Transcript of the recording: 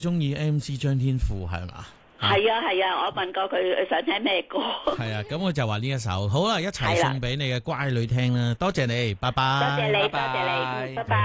中意 MC 張天賦係嘛？ 係啊，我問過佢想聽咩歌。 係啊，咁我就話呢一首好啦，一齊送俾你嘅乖女聽啦。多謝你，拜拜。 多謝你， 拜拜拜拜。